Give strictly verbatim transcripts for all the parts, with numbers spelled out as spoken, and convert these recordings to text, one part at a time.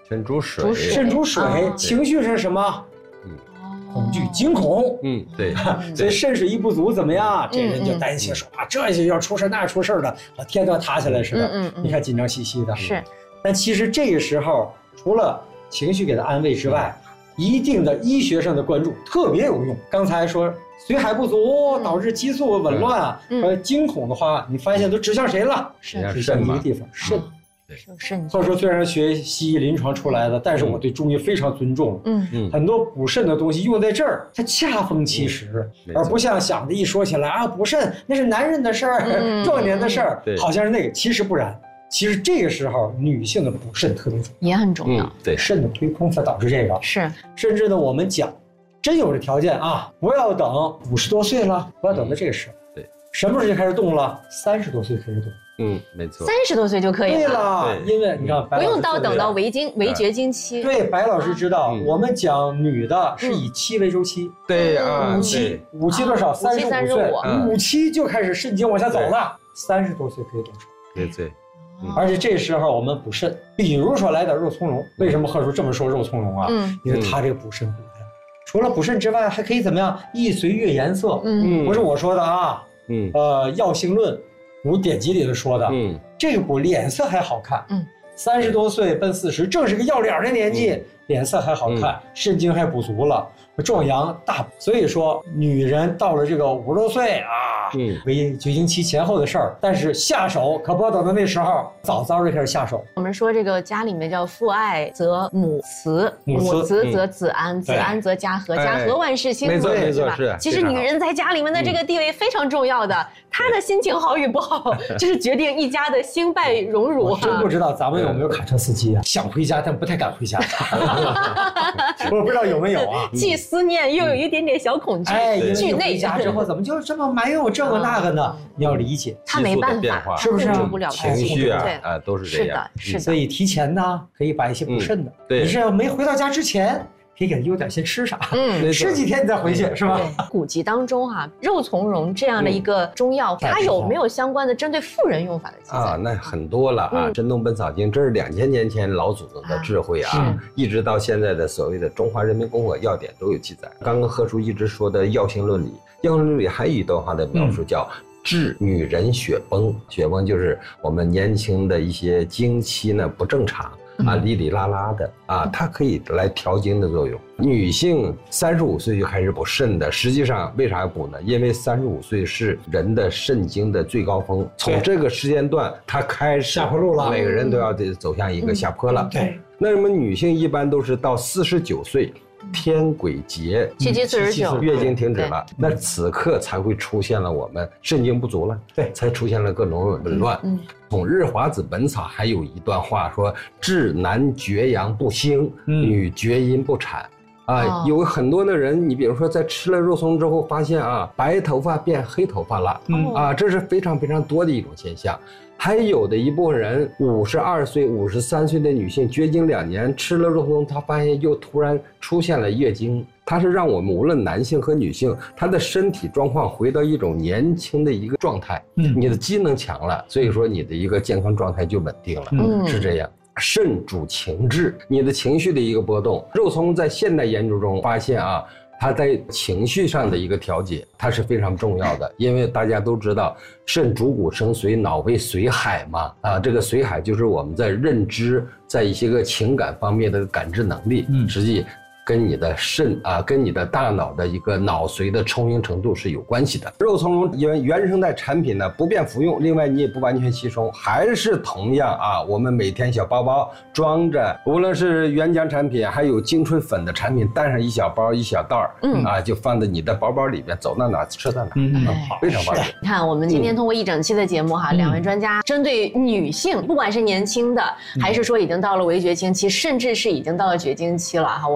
肾主水， 肾主水， 啊、 情绪是什么？ 嗯， 恐惧、惊恐。 嗯，对。 所以肾水一不足怎么样？这人就担心说啊，这就要出事那出事的，啊，天都要塌下来似的。 嗯嗯嗯， 你看紧张兮兮的。 是。 但其实这个时候，除了情绪给他安慰之外，一定的医学上的关注特别有用。刚才说髓海不足导致激素紊乱啊，和惊恐的话，你发现都指向谁了？指向一个地方，肾。 肾。 或者说，虽然学西医临床出来的，但是我对中医非常尊重。 嗯嗯，很多补肾的东西用在这儿，它恰逢其时，而不像想的一说起来啊，补肾那是男人的事儿，壮年的事儿，好像是那个，其实不然。其实这个时候，女性的补肾特别重要， 也很重要。 嗯、对， 肾的亏空才导致这个。 是， 甚至呢，我们讲，真有这条件啊，不要等五十多岁了，不要等到这个时候。 对， 什么时候就开始动了？三十多岁开始动。 嗯，没错。 三十多岁就可以了。 对了，因为你看， 不用到等到围经围绝经期。 对，白老师知道，我们讲女的是以期为周期。 对啊， 五期，五期多少？三十五岁，五期就开始肾经往下走了。三十多岁可以动手。 对对。 而且这时候我们补肾，比如说来点肉苁蓉，为什么贺叔这么说肉苁蓉啊？嗯，因为它这个补肾补的，除了补肾之外，还可以怎么样？易随月颜色。嗯，不是我说的啊。嗯，呃，《药性论》古典籍里头说的。嗯，这个补脸色还好看。嗯，三十多岁奔四十，正是个要脸的年纪，脸色还好看，肾经还补足了，壮阳大补。所以说，女人到了这个五十多岁啊。嗯，为绝经期前后的事儿，但是下手可不要等到那时候，早早就开始下手。 我们说这个家里面叫父爱则母慈，母慈则子安，子安则家和，家和万事兴。 没错没错， 是。其实女人在家里面的这个地位非常重要的，她的心情好与不好，就是决定一家的兴败荣辱。 真不知道咱们有没有卡车司机啊？想回家但不太敢回家。我不知道有没有啊？ 既思念又有一点点小恐惧。 哎，惧内回家之后怎么就这么埋怨我这个那个呢？你要理解， 他没办法， 是不是？ 控制不了情绪啊，啊，都是这样。 是的，是的。 所以提前呢，可以把一些补肾的，你是没回到家之前，可以给他邮点先吃啥，嗯，吃几天你再回去，是吧？ 古籍当中哈，肉苁蓉这样的一个中药，它有没有相关的针对妇人用法的记载啊？那很多了啊，《真动本草经》这是两千年前老祖宗的智慧啊，一直到现在的所谓的《中华人民共和药典》都有记载。刚刚贺叔一直说的《药性论》里，《药性论》里还有一段话的描述叫。治女人血崩，血崩就是我们年轻的一些经期呢不正常啊，哩哩啦啦的啊，它可以来调经的作用。女性三十五岁就开始补肾的，实际上为啥要补呢？因为三十五岁是人的肾经的最高峰，从这个时间段它开始下坡路了， 每个人都要得走向一个下坡了。 对， 那么女性一般都是到四十九岁。天癸节， 七七四十九， 月经停止了，那此刻才会出现了我们肾经不足了，对，才出现了各种紊乱。嗯，从《日华子本草》还有一段话说：“治男绝阳不兴，女绝阴不产。”啊，有很多的人，你比如说在吃了肉苁之后，发现啊，白头发变黑头发了，嗯啊，这是非常非常多的一种现象。还有的一部分人，五十二岁、五十三岁的女性绝经两年，吃了肉苁，她发现又突然出现了月经。它是让我们无论男性和女性，他的身体状况回到一种年轻的一个状态。嗯，你的机能强了，所以说你的一个健康状态就稳定了。嗯，是这样。肾主情志，你的情绪的一个波动。肉苁在现代研究中发现啊。它在情绪上的一个调节，它是非常重要的，因为大家都知道，肾主骨生髓，脑为髓海嘛，啊，这个髓海就是我们在认知，在一些个情感方面的感知能力，嗯，实际跟你的肾啊，跟你的大脑的一个脑髓的充盈程度是有关系的。肉苁蓉因为原生态产品呢不便服用，另外你也不完全吸收，还是同样啊，我们每天小包包装着，无论是原浆产品，还有精纯粉的产品，带上一小包一小袋儿，嗯啊，就放在你的包包里边，走到哪吃到哪，嗯，好，非常方便。 你看，我们今天通过一整期的节目哈，两位专家针对女性，不管是年轻的，还是说已经到了围绝经期，甚至是已经到了绝经期了哈，我们说这。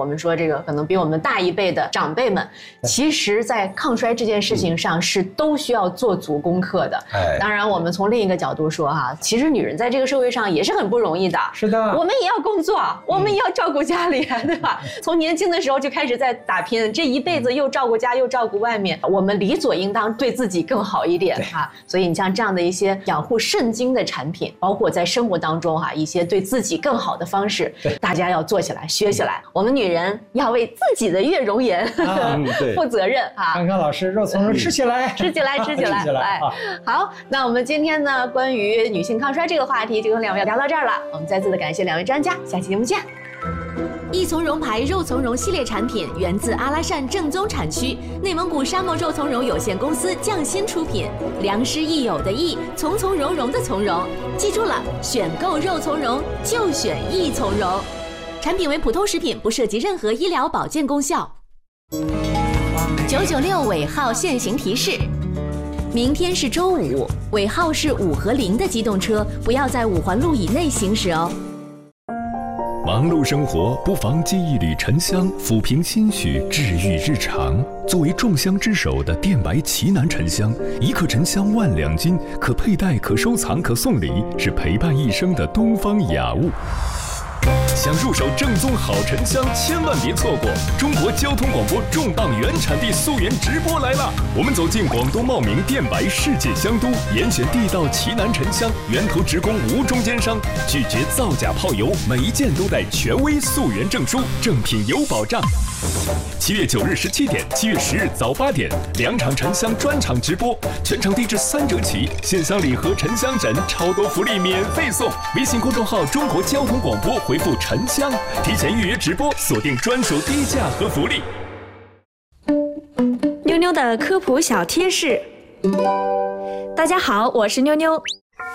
这个可能比我们大一辈的长辈们，其实在抗衰这件事情上是都需要做足功课的。哎，当然我们从另一个角度说哈，其实女人在这个社会上也是很不容易的。 是的， 我们也要工作，我们也要照顾家里，对吧？从年轻的时候就开始在打拼，这一辈子又照顾家又照顾外面，我们理所应当对自己更好一点哈。所以你像这样的一些养护肾精的产品，包括在生活当中哈一些对自己更好的方式，大家要做起来学起来。我们女人要为自己的月容颜、啊、负责任啊！ 康康老师，肉苁蓉吃起来， 吃起来，吃起来，来！好，那我们今天呢，关于女性抗衰这个话题就跟两位聊到这儿了。我们再次的感谢两位专家，下期节目见。益从容牌肉苁蓉系列产品源自阿拉善正宗产区，内蒙古沙漠肉苁蓉有限公司匠心出品，良师益友的益，从从容容的从容。记住了，选购肉苁蓉就选益从容。产品为普通食品，不涉及任何医疗保健功效。九九六尾号限行提示：明天是周五，尾号是五和零的机动车不要在五环路以内行驶哦。 忙碌生活，不妨记一缕沉香，抚平心绪，治愈日常。作为众香之首的电白奇楠沉香，一克沉香万两金，可佩戴、可收藏、可送礼，是陪伴一生的东方雅物。想入手正宗好沉香，千万别错过！中国交通广播重磅原产地溯源直播来了！我们走进广东茂名电白世界香都，严选地道奇楠沉香，源头直供无中间商，拒绝造假泡油，每一件都带权威溯源证书，正品有保障。七月九日十七点，七月十日早八点，两场沉香专场直播，全场低至三折起，线香礼盒、沉香枕，超多福利免费送！微信公众号中国交通广播回复沉香，提前预约直播，锁定专属低价和福利。 妞妞的科普小贴士。大家好，我是妞妞。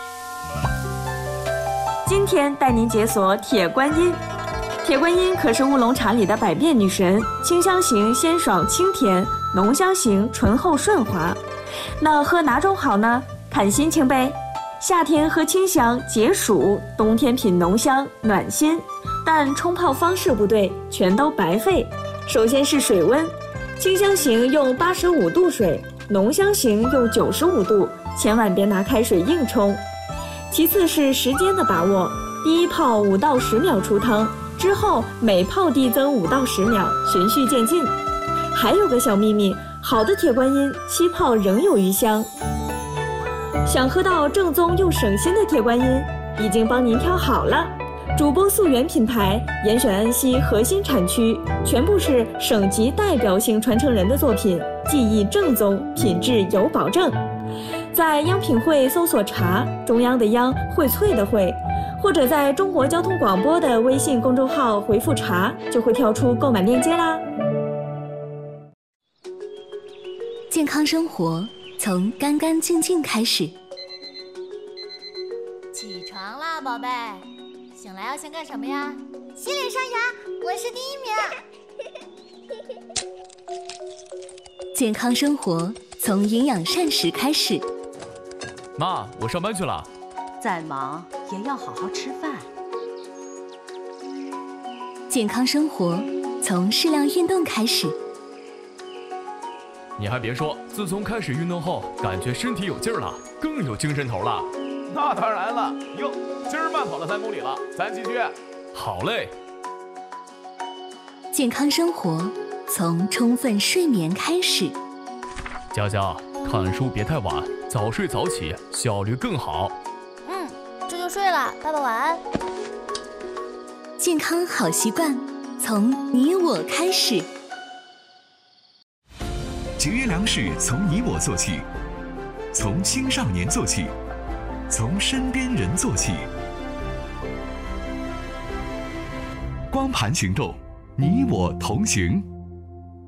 今天带您解锁铁观音。铁观音可是乌龙茶里的百变女神，清香型鲜爽清甜，浓香型醇厚顺滑。那喝哪种好呢？看心情呗。夏天喝清香解暑，冬天品浓香暖心。但冲泡方式不对，全都白费。首先是水温，清香型用八十五度水，浓香型用九十五度，千万别拿开水硬冲。其次是时间的把握，第一泡五到十秒出汤，之后每泡递增五到十秒，循序渐进。还有个小秘密，好的铁观音七泡仍有余香。想喝到正宗又省心的铁观音，已经帮您挑好了。主播溯源品牌，严选安溪核心产区，全部是省级代表性传承人的作品，技艺正宗，品质有保证。在央品汇搜索茶，中央的央，荟萃的荟，或者在中国交通广播的微信公众号回复茶，就会跳出购买链接啦。 健康生活从干干净净开始。 起床啦，宝贝！醒来要先干什么呀？洗脸刷牙，我是第一名。 健康生活从营养膳食开始。 妈，我上班去了。 再忙也要好好吃饭。 健康生活从适量运动开始。 你还别说，自从开始运动后，感觉身体有劲儿了，更有精神头了。 那当然了，哟，今儿慢跑了三公里了，咱继续。 好嘞。 健康生活从充分睡眠开始。 佳佳，看书别太晚，早睡早起，效率更好。 嗯，这就睡了，爸爸晚安。 健康好习惯从你我开始。 节约粮食从你我做起，从青少年做起，从身边人做起。光盘行动，你我同行。